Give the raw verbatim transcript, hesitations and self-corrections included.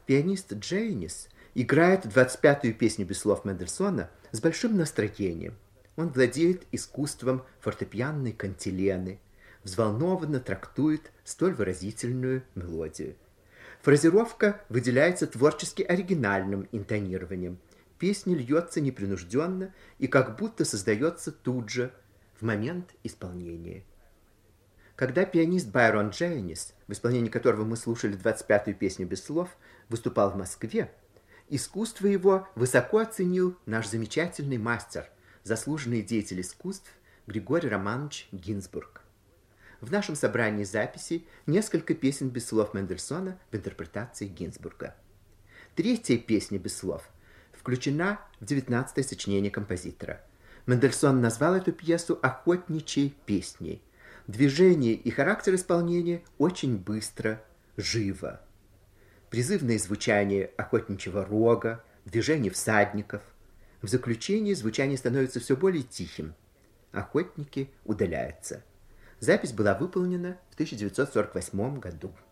Пианист Джейнис играет двадцать пятую песню без слов Мендельсона с большим настроением. Он владеет искусством фортепианной кантилены, взволнованно трактует столь выразительную мелодию. Фразировка выделяется творчески оригинальным интонированием. Песня льется непринужденно и как будто создается тут же, в момент исполнения. Когда пианист Байрон Джейнис, в исполнении которого мы слушали двадцать пятую песню без слов, выступал в Москве, искусство его высоко оценил наш замечательный мастер, заслуженный деятель искусств Григорий Романович Гинзбург. В нашем собрании записей несколько песен без слов Мендельсона в интерпретации Гинзбурга. Третья песня без слов включена в девятнадцатое сочинение композитора. Мендельсон назвал эту пьесу «Охотничьей песней». Движение и характер исполнения очень быстро, живо. Призывное звучание охотничьего рога, движение всадников. В заключении звучание становится все более тихим. Охотники удаляются. Запись была выполнена в тысяча девятьсот сорок восьмом году.